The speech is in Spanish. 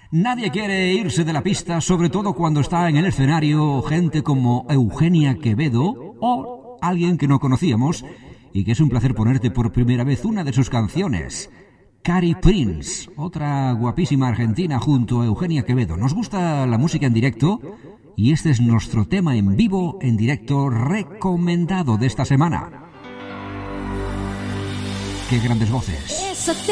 Nadie quiere irse de la pista, sobre todo cuando está en el escenario gente como Eugenia Quevedo o alguien que no conocíamos y que es un placer ponerte por primera vez una de sus canciones. Cari Prince, otra guapísima argentina junto a Eugenia Quevedo. Nos gusta la música en directo y este es nuestro tema en vivo, en directo, recomendado de esta semana. ¡Qué grandes voces!